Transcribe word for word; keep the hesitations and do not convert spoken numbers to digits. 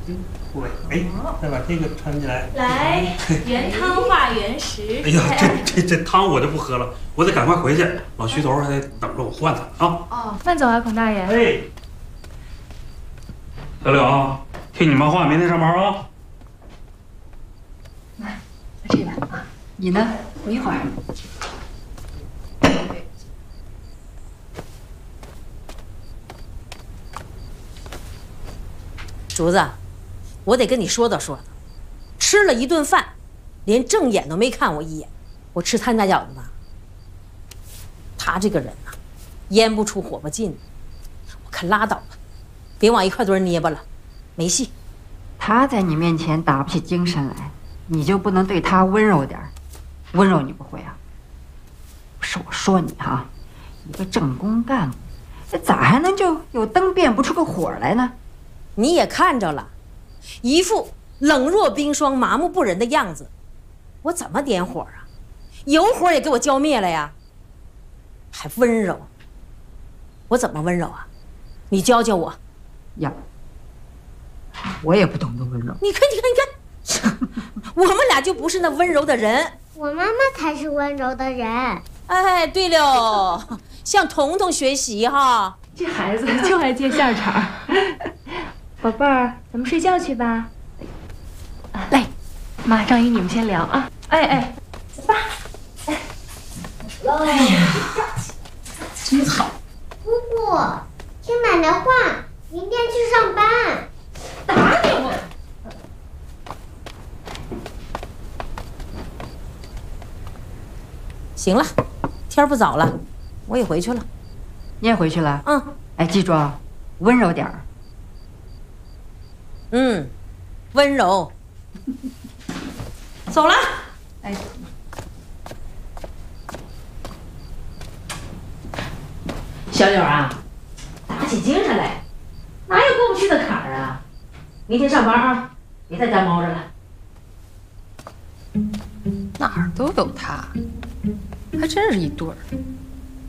对，哎，再把这个穿起来。 来，原汤化原食。 哎呀，这这这汤我就不喝了，我得赶快回去。老徐头还得等着我换他啊。 哦，慢走啊，孔大爷。 哎，小柳，听你妈话，明天上班啊。 来，这边啊，你呢？我一会儿。 竹子，我得跟你说道说道，吃了一顿饭，连正眼都没看我一眼。我吃他家饺子呢。他这个人呐、啊，烟不出火不进，我可拉倒吧，别往一块堆捏巴了，没戏。 他在你面前打不起精神来，你就不能对他温柔点儿？温柔你不会啊？不是我说你哈、啊，一个正宫干部，这咋还能就有灯变不出个火来呢？ 你也看着了，一副冷若冰霜、麻木不仁的样子，我怎么点火啊？有火也给我浇灭了呀！还温柔？我怎么温柔啊？你教教我。 呀，我也不懂得温柔。 你看，你看，你看，我们俩就不是那温柔的人。 我妈妈才是温柔的人。 哎，对了，向彤彤学习哈。 这孩子就爱接下茬。宝贝儿，咱们睡觉去吧。来，妈，张宇，你们先聊啊。哎哎，走吧。哎， 哎呀，真好。姑姑，听奶奶话，明天去上班。 打你我！行了，天不早了，我也回去了。 你也回去了？ 嗯。 哎，记住啊，温柔点儿。 嗯，温柔。走了。 哎， 小柳啊，打起精神来，哪有过不去的坎儿啊？明天上班啊，别在家猫着了。 哪儿都有他，还真是一对儿。